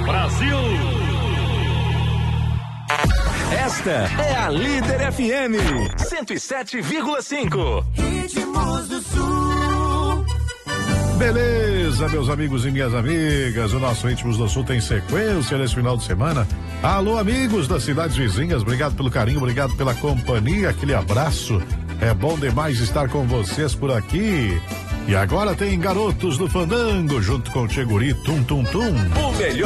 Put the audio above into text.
Brasil. Esta é a Líder FM 107,5. Ritmos do Sul. Beleza, meus amigos e minhas amigas, o nosso Ritmos do Sul tem sequência nesse final de semana. Alô, amigos das cidades vizinhas, obrigado pelo carinho, obrigado pela companhia, aquele abraço. É bom demais estar com vocês por aqui. E agora tem Garotos do Fandango, junto com o Tcheguri, Tum Tum Tum. O melhor